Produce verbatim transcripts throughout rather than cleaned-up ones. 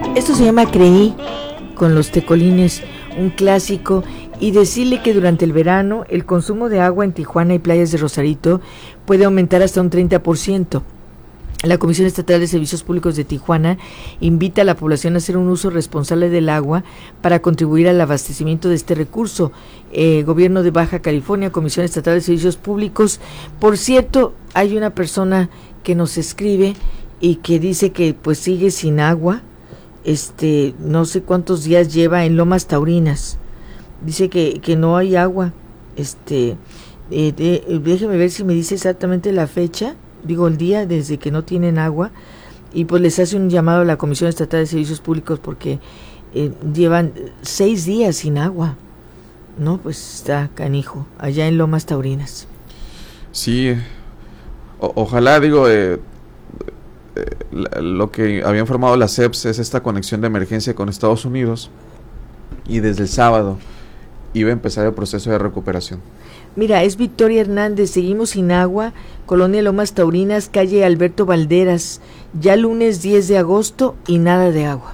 Esto se llama Creí, con los Tecolines, un clásico, y decirle que durante el verano el consumo de agua en Tijuana y playas de Rosarito puede aumentar hasta un treinta por ciento. La Comisión Estatal de Servicios Públicos de Tijuana invita a la población a hacer un uso responsable del agua para contribuir al abastecimiento de este recurso. Eh, Gobierno de Baja California, Comisión Estatal de Servicios Públicos. Por cierto, hay una persona que nos escribe y que dice que pues sigue sin agua, este, no sé cuántos días lleva en Lomas Taurinas. Dice que, que no hay agua. Este, eh, de, déjeme ver si me dice exactamente la fecha. Digo, el día desde que no tienen agua, y pues les hace un llamado a la Comisión Estatal de Servicios Públicos porque eh, llevan seis días sin agua. No, pues está canijo, allá en Lomas Taurinas. Sí, o- ojalá, digo, eh, eh, lo que había informado la C E P S es esta conexión de emergencia con Estados Unidos, y desde el sábado iba a empezar el proceso de recuperación. Mira, es Victoria Hernández, seguimos sin agua, Colonia Lomas Taurinas, calle Alberto Valderas, ya lunes diez de agosto y nada de agua.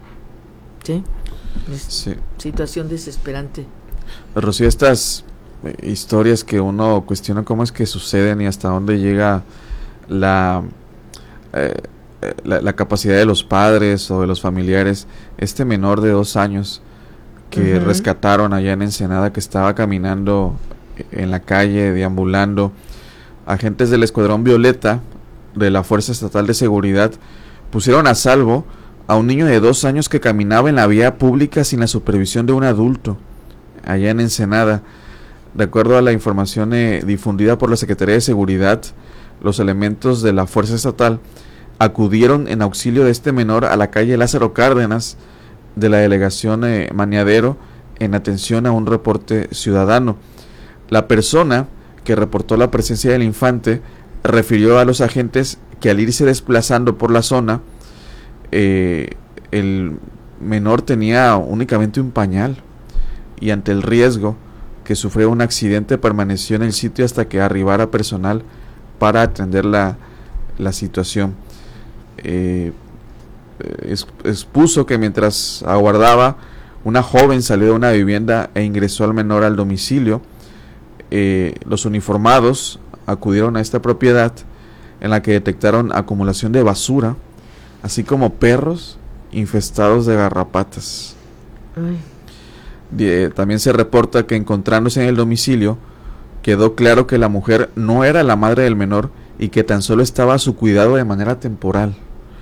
¿Sí? Es Sí. Situación desesperante. Rocío, estas eh, historias que uno cuestiona cómo es que suceden y hasta dónde llega la, eh, eh, la, la capacidad de los padres o de los familiares. Este menor de dos años que uh-huh. rescataron allá en Ensenada, que estaba caminando en la calle, deambulando, agentes del Escuadrón Violeta de la Fuerza Estatal de Seguridad pusieron a salvo a un niño de dos años que caminaba en la vía pública sin la supervisión de un adulto, allá en Ensenada. De acuerdo a la información eh, difundida por la Secretaría de Seguridad, los elementos de la Fuerza Estatal acudieron en auxilio de este menor a la calle Lázaro Cárdenas de la delegación eh, Maniadero en atención a un reporte ciudadano. La persona que reportó la presencia del infante refirió a los agentes que al irse desplazando por la zona, eh, el menor tenía únicamente un pañal, y ante el riesgo que sufrió un accidente permaneció en el sitio hasta que arribara personal para atender la, la situación. Eh, expuso que mientras aguardaba, una joven salió de una vivienda e ingresó al menor al domicilio. Eh, los uniformados acudieron a esta propiedad, en la que detectaron acumulación de basura, así como perros infestados de garrapatas. De, también se reporta que, encontrándose en el domicilio, quedó claro que la mujer no era la madre del menor y que tan solo estaba a su cuidado de manera temporal.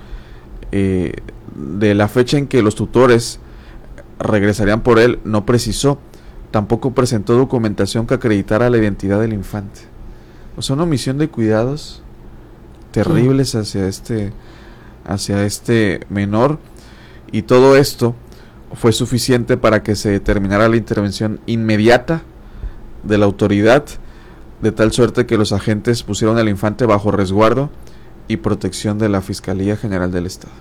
Eh, de la fecha en que los tutores regresarían por él no precisó. Tampoco presentó documentación que acreditara la identidad del infante. O sea, una omisión de cuidados terribles hacia este, hacia este menor, y todo esto fue suficiente para que se determinara la intervención inmediata de la autoridad, de tal suerte que los agentes pusieron al infante bajo resguardo y protección de la Fiscalía General del Estado.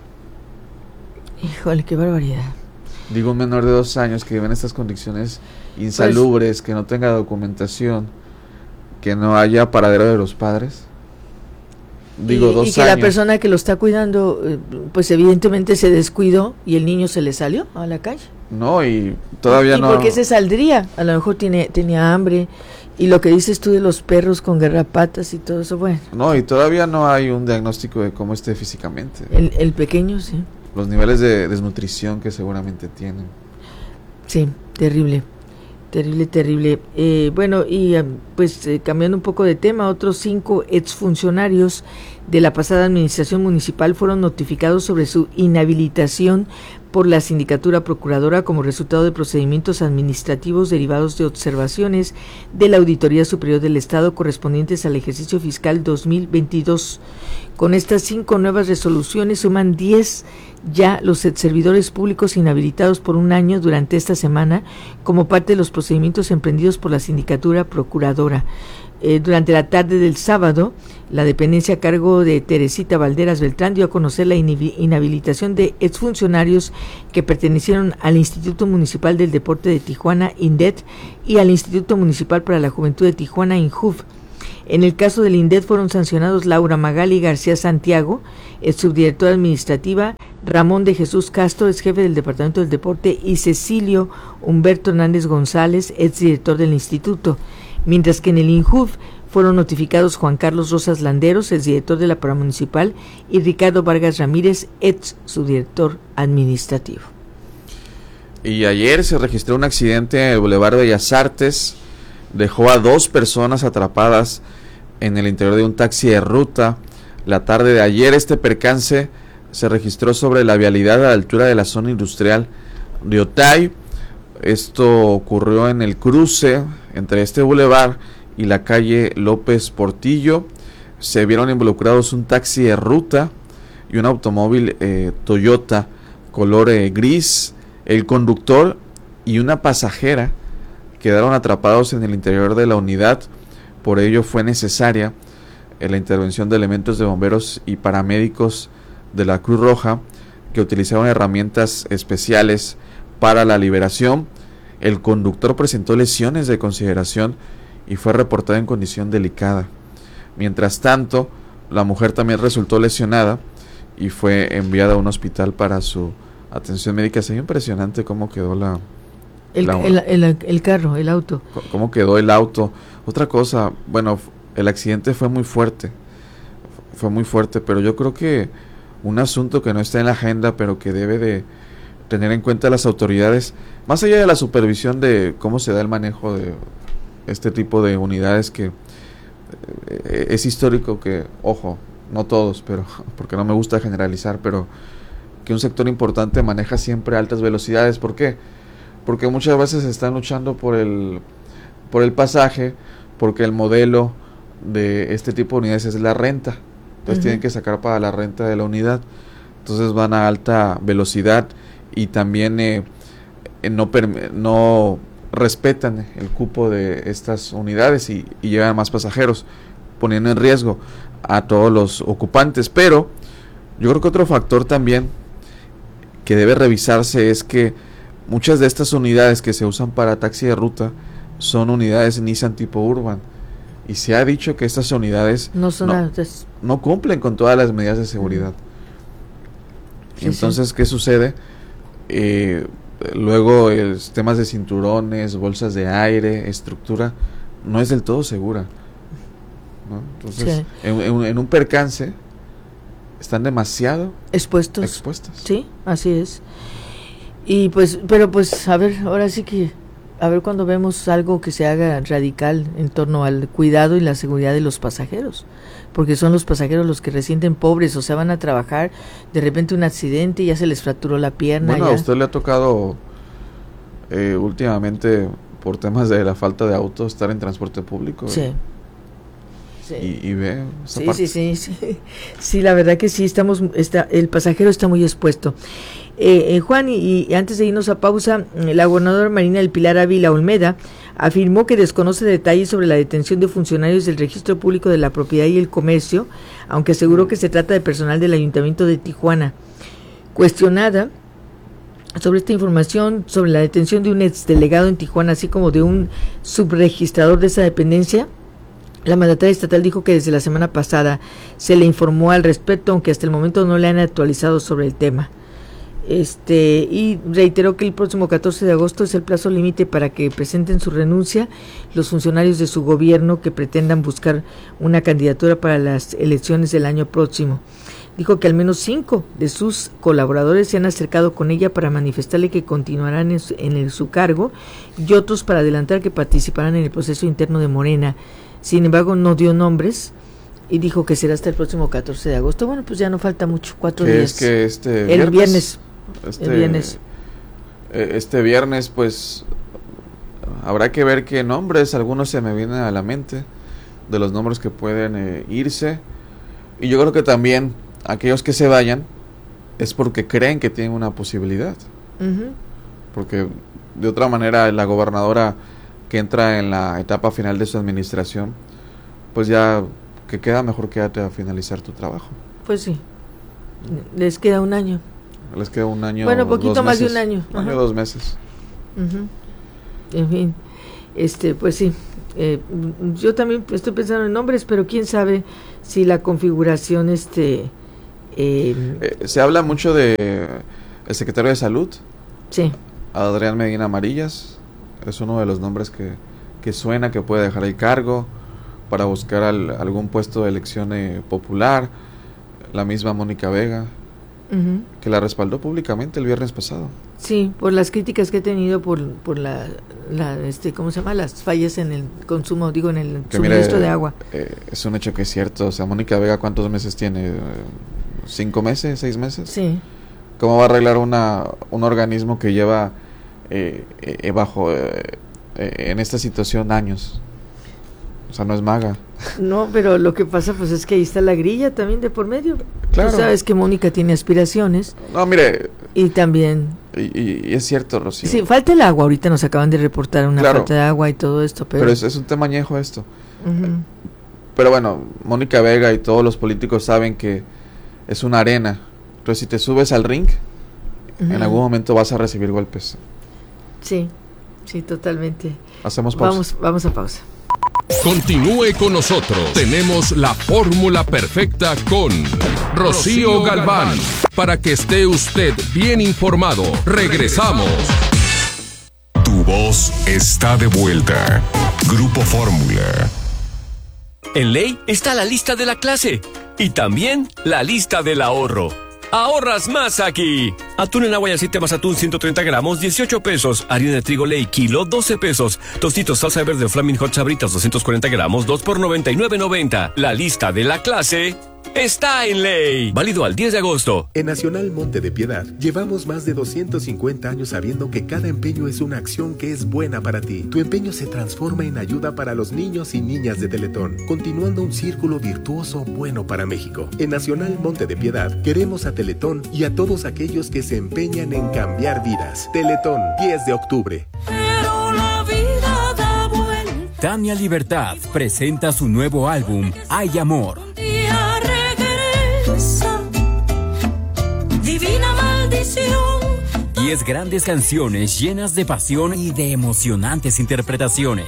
Híjole, qué barbaridad. Digo, un menor de dos años que vive en estas condiciones insalubres, pues, que no tenga documentación, que no haya paradero de los padres. Digo, y, dos y que años. la persona que lo está cuidando, pues evidentemente se descuidó y el niño se le salió a la calle. No, y todavía ¿Y no. por qué se saldría? A lo mejor tiene, tenía hambre. Y lo que dices tú de los perros con garrapatas y todo eso, bueno. No, y todavía no hay un diagnóstico de cómo esté físicamente. El, el pequeño, sí. Los niveles de desnutrición que seguramente tienen. Sí, terrible. Terrible, terrible. Eh, bueno, y pues eh, cambiando un poco de tema, otros cinco exfuncionarios de la pasada administración municipal fueron notificados sobre su inhabilitación por la Sindicatura Procuradora como resultado de procedimientos administrativos derivados de observaciones de la Auditoría Superior del Estado correspondientes al ejercicio fiscal dos mil veintidós. Con estas cinco nuevas resoluciones suman diez ya los servidores públicos inhabilitados por un año durante esta semana como parte de los procedimientos emprendidos por la Sindicatura Procuradora. Eh, durante la tarde del sábado, la dependencia a cargo de Teresita Valderas Beltrán dio a conocer la inhabilitación de exfuncionarios que pertenecieron al Instituto Municipal del Deporte de Tijuana, INDET, y al Instituto Municipal para la Juventud de Tijuana, INJUV. En el caso del INDET fueron sancionados Laura Magali García Santiago, el subdirectora administrativa, Ramón de Jesús Castro, ex jefe del Departamento del Deporte, y Cecilio Humberto Hernández González, ex director del instituto, mientras que en el INJUV fueron notificados Juan Carlos Rosas Landeros, ex director de la Paramunicipal, y Ricardo Vargas Ramírez, ex subdirector administrativo. Y ayer se registró un accidente en el Boulevard Bellas Artes, dejó a dos personas atrapadas en el interior de un taxi de ruta. La tarde de ayer este percance se registró sobre la vialidad a la altura de la zona industrial de Otay. Esto ocurrió en el cruce entre este bulevar y la calle López Portillo. Se vieron involucrados un taxi de ruta y un automóvil eh, Toyota color eh, gris. El conductor y una pasajera quedaron atrapados en el interior de la unidad. Por ello fue necesaria eh, la intervención de elementos de bomberos y paramédicos de la Cruz Roja, que utilizaron herramientas especiales para la liberación. El conductor presentó lesiones de consideración y fue reportado en condición delicada. Mientras tanto, la mujer también resultó lesionada y fue enviada a un hospital para su atención médica. Es impresionante cómo quedó la el, la, el, el, el carro, el auto. Cómo quedó el auto. Otra cosa, bueno, el accidente fue muy fuerte, fue muy fuerte, pero yo creo que un asunto que no está en la agenda, pero que debe de tener en cuenta las autoridades, más allá de la supervisión de cómo se da el manejo de este tipo de unidades, que eh, es histórico que, ojo, no todos, pero porque no me gusta generalizar, pero que un sector importante maneja siempre altas velocidades. ¿Por qué? Porque muchas veces están luchando por el por el pasaje, porque el modelo de este tipo de unidades es la renta. Entonces uh-huh. tienen que sacar para la renta de la unidad. Entonces van a alta velocidad y también eh, no perm- no respetan el cupo de estas unidades y, y llevan más pasajeros, poniendo en riesgo a todos los ocupantes. Pero yo creo que otro factor también que debe revisarse es que muchas de estas unidades que se usan para taxi de ruta son unidades Nissan tipo Urban, y se ha dicho que estas unidades no, son no, no cumplen con todas las medidas de seguridad. Sí, Entonces, sí. ¿qué sucede? Eh, luego, el, temas de cinturones, bolsas de aire, estructura, no es del todo segura, ¿no? Entonces, sí. en, en, en un percance están demasiado expuestos. expuestas. Sí, así es. Y pues, pero pues, a ver, ahora sí que, a ver cuando vemos algo que se haga radical en torno al cuidado y la seguridad de los pasajeros, porque son los pasajeros los que resienten pobres, o sea, van a trabajar, de repente un accidente y ya se les fracturó la pierna. Bueno, ya. a usted le ha tocado eh, últimamente, por temas de la falta de autos, estar en transporte público. Sí. ¿eh? Sí. Y, y ve esa sí, parte. sí, sí, sí, sí, la verdad que sí, estamos, está, el pasajero está muy expuesto. Eh, eh, Juan, y, y antes de irnos a pausa, la gobernadora Marina del Pilar Ávila Olmeda afirmó que desconoce detalles sobre la detención de funcionarios del Registro Público de la Propiedad y el Comercio, aunque aseguró que se trata de personal del Ayuntamiento de Tijuana. Cuestionada sobre esta información, sobre la detención de un exdelegado en Tijuana, así como de un subregistrador de esa dependencia, la mandataria estatal dijo que desde la semana pasada se le informó al respecto, aunque hasta el momento no le han actualizado sobre el tema. Este y reiteró que el próximo catorce de agosto es el plazo límite para que presenten su renuncia los funcionarios de su gobierno que pretendan buscar una candidatura para las elecciones del año próximo. Dijo que al menos cinco de sus colaboradores se han acercado con ella para manifestarle que continuarán en su, en el, su cargo, y otros para adelantar que participarán en el proceso interno de Morena. Sin embargo, no dio nombres y dijo que será hasta el próximo catorce de agosto. Bueno, pues ya no falta mucho, cuatro ¿Qué días. Es que este el viernes, viernes. Este, el viernes. Este viernes, pues, habrá que ver qué nombres, algunos se me vienen a la mente, de los nombres que pueden eh, irse. Y yo creo que también aquellos que se vayan es porque creen que tienen una posibilidad. Uh-huh. Porque de otra manera la gobernadora que entra en la etapa final de su administración, pues ya que queda mejor quédate a finalizar tu trabajo. Pues sí, les queda un año. Les queda un año. Bueno, poquito dos más meses, de un año. Un año, dos meses. Uh-huh. En fin. este, pues sí, eh, yo también estoy pensando en nombres, pero quién sabe si la configuración, este, eh, eh, se habla mucho de el secretario de Salud, sí, Adrián Medina Amarillas, es uno de los nombres que, que suena que puede dejar el cargo para buscar al, algún puesto de elección eh, popular. La misma Mónica Vega, uh-huh. que la respaldó públicamente el viernes pasado. Sí, por las críticas que he tenido por por la, la este ¿cómo se llama? Las fallas en el consumo, digo, en el que suministro mire, de agua. Eh, es un hecho que es cierto. O sea, Mónica Vega, ¿cuántos meses tiene? ¿Cinco meses? ¿Seis meses? Sí. ¿Cómo va a arreglar una un organismo que lleva eh, eh, bajo eh, eh, en esta situación años? O sea, no es maga. No, pero lo que pasa pues es que ahí está la grilla también de por medio. Claro. Tú sabes que Mónica tiene aspiraciones. No, mire. Y también... Y, y, y es cierto, Rocío. Sí, falta el agua. Ahorita nos acaban de reportar una claro. falta de agua y todo esto. Pero, pero es, es un tema añejo esto. Uh-huh. Pero bueno, Mónica Vega y todos los políticos saben que es una arena. Entonces, si te subes al ring, uh-huh. en algún momento vas a recibir golpes. Sí, sí, totalmente. Hacemos pausa. Vamos, vamos a pausa. Continúe con nosotros. Tenemos la fórmula perfecta con Rocío Galván. Para que esté usted bien informado. Regresamos. Tu voz está de vuelta. Grupo Fórmula. En Ley está la lista de la clase y también la lista del ahorro. ¡Ahorras más aquí! Atún en agua y aceite más atún ciento treinta gramos, dieciocho pesos. Harina de trigo Ley, kilo, doce pesos. Tostitos salsa verde Flaming Hot Sabritas, doscientos cuarenta gramos, dos por noventa y nueve noventa. La lista de la clase está en Ley. Válido al diez de agosto. En Nacional Monte de Piedad llevamos más de doscientos cincuenta años sabiendo que cada empeño es una acción que es buena para ti. Tu empeño se transforma en ayuda para los niños y niñas de Teletón, continuando un círculo virtuoso bueno para México. En Nacional Monte de Piedad queremos a Teletón y a todos aquellos que se empeñan en cambiar vidas. Teletón, diez de octubre. Pero la vida da vuelta. Tania Libertad presenta su nuevo álbum, Hay Amor. Divina maldición. Diez grandes canciones llenas de pasión y de emocionantes interpretaciones.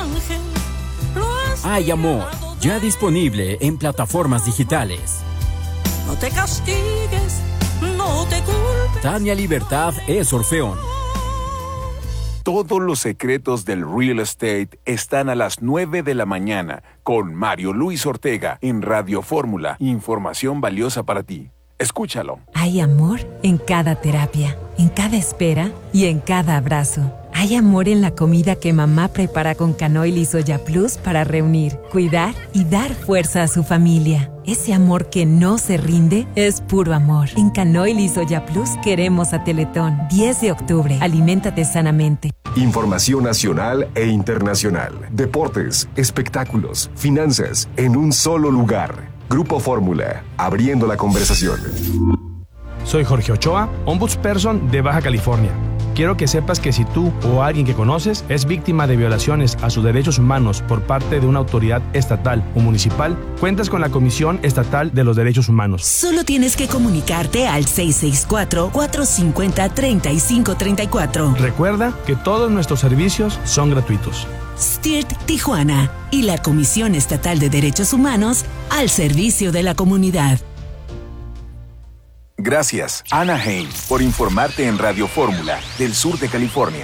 Hay Amor, ya disponible en plataformas digitales. No te castigues, no te culpes. Tania Libertad es Orfeón. Todos los secretos del real estate están a las nueve de la mañana con Mario Luis Ortega en Radio Fórmula. Información valiosa para ti. Escúchalo. Hay amor en cada terapia, en cada espera y en cada abrazo. Hay amor en la comida que mamá prepara con Canoil y Soya Plus para reunir, cuidar y dar fuerza a su familia. Ese amor que no se rinde es puro amor. En Canoil y Soya Plus queremos a Teletón. diez de octubre. Aliméntate sanamente. Información nacional e internacional. Deportes, espectáculos, finanzas, en un solo lugar. Grupo Fórmula, abriendo la conversación. Soy Jorge Ochoa, ombudsperson de Baja California. Quiero que sepas que si tú o alguien que conoces es víctima de violaciones a sus derechos humanos por parte de una autoridad estatal o municipal, cuentas con la Comisión Estatal de los Derechos Humanos. Solo tienes que comunicarte al seis seis cuatro, cuatro cinco cero, tres cinco tres cuatro. Recuerda que todos nuestros servicios son gratuitos. S T I R T Tijuana y la Comisión Estatal de Derechos Humanos al servicio de la comunidad. Gracias, Anaheim, por informarte en Radio Fórmula del sur de California.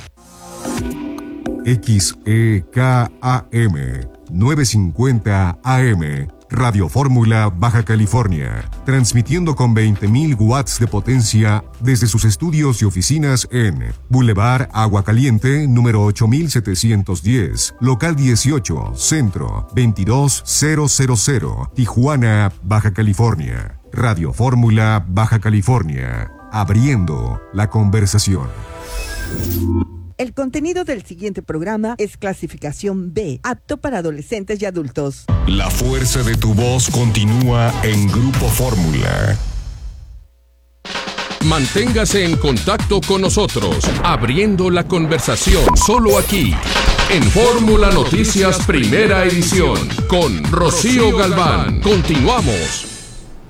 X E K A M novecientos cincuenta A M, Radio Fórmula Baja California, transmitiendo con veinte mil watts de potencia desde sus estudios y oficinas en Boulevard Agua Caliente, número ocho mil setecientos diez, local dieciocho, Centro, veintidós mil, Tijuana, Baja California. Radio Fórmula Baja California, abriendo la conversación. El contenido del siguiente programa es clasificación B, apto para adolescentes y adultos. La fuerza de tu voz continúa en Grupo Fórmula. Manténgase en contacto con nosotros, abriendo la conversación, solo aquí, en Fórmula Noticias Primera Edición, con Rocío Galván. Continuamos.